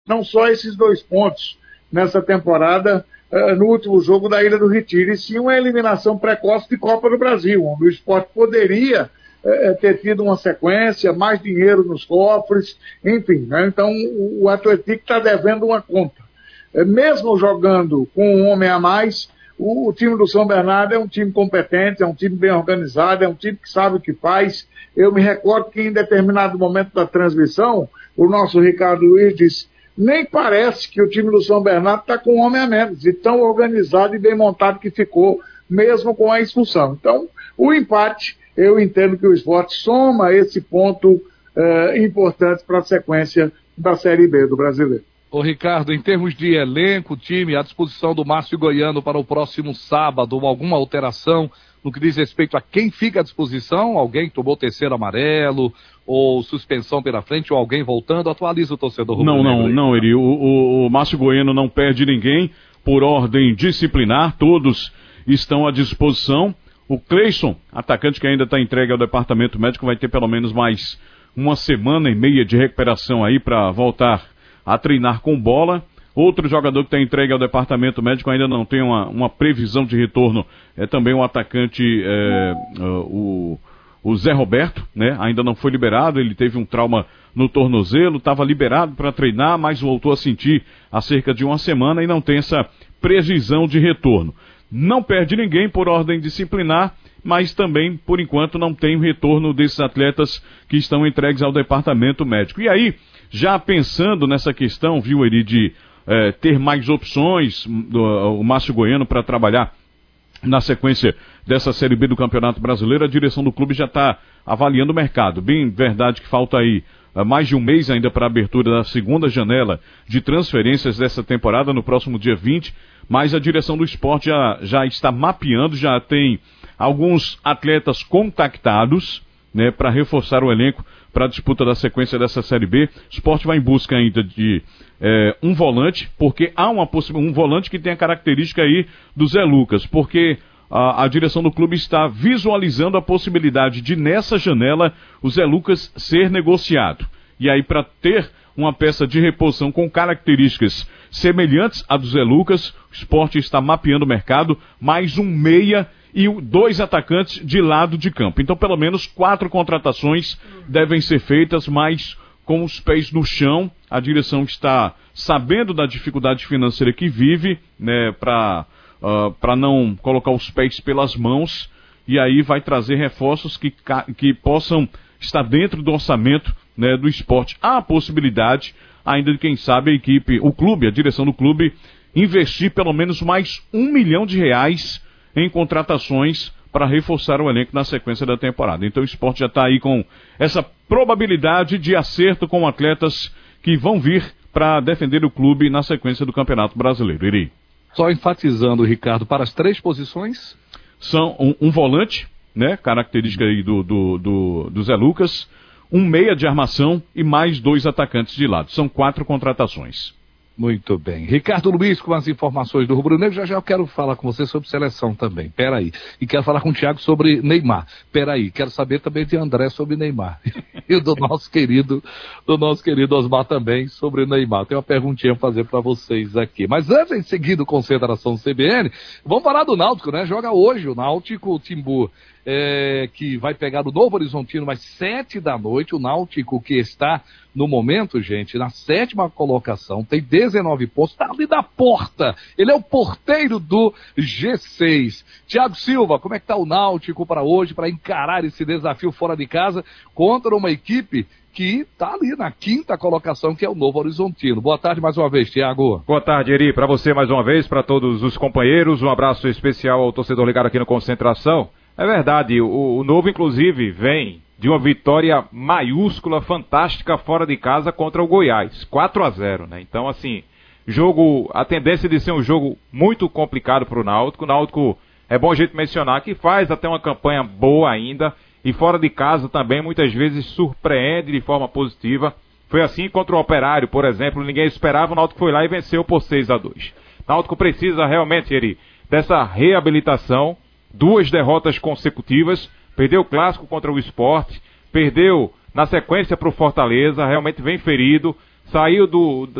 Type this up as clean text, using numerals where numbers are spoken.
não só esses 2 pontos nessa temporada, no último jogo da Ilha do Retiro, e sim uma eliminação precoce de Copa do Brasil, onde o Sport poderia ter tido uma sequência, mais dinheiro nos cofres, enfim, né? Então o Atlético está devendo uma conta. Mesmo jogando com um homem a mais, o time do São Bernardo é um time competente, é um time bem organizado, é um time que sabe o que faz. Eu me recordo que em determinado momento da transmissão, o nosso Ricardo Luiz disse: nem parece que o time do São Bernardo está com um homem a menos, de tão organizado e bem montado que ficou, mesmo com a expulsão. Então, o empate, eu entendo que o Sport soma esse ponto importante para a sequência da Série B do Brasileiro. Ô Ricardo, em termos de elenco, time, à disposição do Márcio Goiano para o próximo sábado, alguma alteração no que diz respeito a quem fica à disposição? Alguém tomou terceiro amarelo, ou suspensão pela frente, ou alguém voltando? Atualiza o torcedor rubro-negro. Não, Eri, o Márcio Goiano não perde ninguém, por ordem disciplinar, todos estão à disposição. O Cleison, atacante que ainda está entregue ao departamento médico, vai ter pelo menos mais 1,5 de recuperação aí para voltar a treinar com bola. Outro jogador que está entregue ao departamento médico ainda não tem uma previsão de retorno, é também o atacante, o Zé Roberto, né? Ainda não foi liberado, ele teve um trauma no tornozelo, estava liberado para treinar, mas voltou a sentir há cerca de 1 semana e não tem essa previsão de retorno. Não perde ninguém por ordem disciplinar, mas também, por enquanto, não tem o retorno desses atletas que estão entregues ao departamento médico. E aí, já pensando nessa questão, viu, Eri, de ter mais opções, o Márcio Goiano para trabalhar na sequência dessa Série B do Campeonato Brasileiro, a direção do clube já está avaliando o mercado. Bem verdade que falta aí mais de um mês ainda para a abertura da segunda janela de transferências dessa temporada, no próximo dia 20, mas a direção do Sport já está mapeando, já tem alguns atletas contactados, né, para reforçar o elenco para a disputa da sequência dessa Série B. O Sport vai em busca ainda de um volante, porque há um volante que tem a característica aí do Zé Lucas, porque a direção do clube está visualizando a possibilidade de, nessa janela, o Zé Lucas ser negociado. E aí, para ter uma peça de reposição com características semelhantes à do Zé Lucas, o Sport está mapeando o mercado, mais um meia e 2 atacantes de lado de campo. Então, pelo menos 4 contratações devem ser feitas, mas com os pés no chão. A direção está sabendo da dificuldade financeira que vive, né, para não colocar os pés pelas mãos, e aí vai trazer reforços que possam estar dentro do orçamento, né, do Sport. Há a possibilidade, ainda de, quem sabe, a direção do clube, investir pelo menos mais R$1 milhão em contratações para reforçar o elenco na sequência da temporada. Então o Sport já está aí com essa probabilidade de acerto com atletas que vão vir para defender o clube na sequência do Campeonato Brasileiro. Iri. Só enfatizando, Ricardo, para as 3 posições? São um volante, né, característica aí do Zé Lucas, um meia de armação e mais 2 atacantes de lado. São 4 contratações. Muito bem. Ricardo Luiz com as informações do Rubro Negro. Já eu quero falar com você sobre seleção também. Peraí. E quero falar com o Thiago sobre Neymar. Peraí. Quero saber também de André sobre Neymar. E do nosso querido Osmar também sobre Neymar. Tem uma perguntinha para fazer para vocês aqui. Mas antes de seguir do Concentração CBN, vamos falar do Náutico, né? Joga hoje o Náutico, o Timbu, que vai pegar o Novo Horizontino às 7h. O Náutico, que está no momento, gente, na 7ª colocação, tem 19 pontos, está ali da porta. Ele é o porteiro do G6. Thiago Silva, como é que está o Náutico para hoje, para encarar esse desafio fora de casa contra uma equipe que está ali na 5ª colocação, que é o Novo Horizontino? Boa tarde mais uma vez, Thiago. Boa tarde, Eri, para você mais uma vez, para todos os companheiros, um abraço especial ao torcedor ligado aqui no Concentração. É verdade, o Novo, inclusive, vem de uma vitória maiúscula, fantástica, fora de casa contra o Goiás, 4-0, né? Então, assim, a tendência de ser um jogo muito complicado para o Náutico. O Náutico, é bom a gente mencionar, que faz até uma campanha boa ainda, e fora de casa também, muitas vezes, surpreende de forma positiva. Foi assim contra o Operário, por exemplo, ninguém esperava, o Náutico foi lá e venceu por 6-2. O Náutico precisa realmente, Eri, dessa reabilitação, 2 derrotas consecutivas. Perdeu o clássico contra o Sport, perdeu na sequência para o Fortaleza, realmente vem ferido, saiu